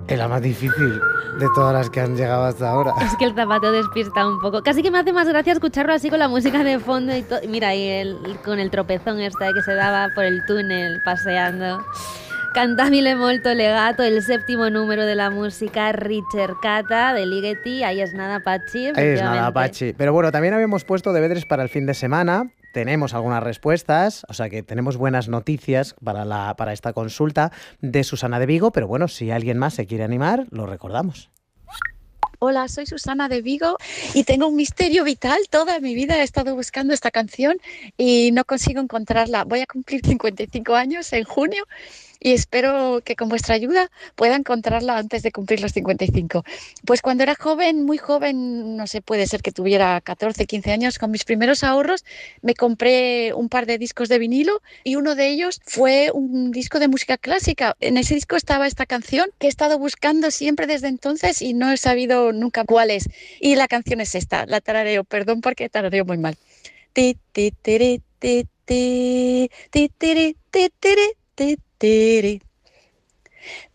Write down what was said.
Es la más difícil de todas las que han llegado hasta ahora. Es que el zapato despista un poco. Casi que me hace más gracia escucharlo así con la música de fondo y todo. Mira, con el tropezón que se daba por el túnel paseando. Cantabile molto legato, el séptimo número de la música Ricercata de Ligeti. Ahí es nada, Pachi, Es nada, efectivamente. Pachi. Pero bueno, también habíamos puesto deberes para el fin de semana. Tenemos algunas respuestas, o sea que tenemos buenas noticias para esta consulta de Susana de Vigo, pero bueno, si alguien más se quiere animar, lo recordamos. Hola, soy Susana de Vigo y tengo un misterio vital. Toda mi vida he estado buscando esta canción y no consigo encontrarla. Voy a cumplir 55 años en junio y espero que con vuestra ayuda pueda encontrarla antes de cumplir los 55. Pues cuando era joven, muy joven, no sé, puede ser que tuviera 14, 15 años, con mis primeros ahorros me compré un par de discos de vinilo y uno de ellos fue un disco de música clásica. En ese disco estaba esta canción que he estado buscando siempre desde entonces y no he sabido nunca cuál es. Y la canción es esta, la tarareo, perdón porque tarareo muy mal. Ti, ti, tiri, ti, ti, ti, tiri, ti, tiri, ti, tiri.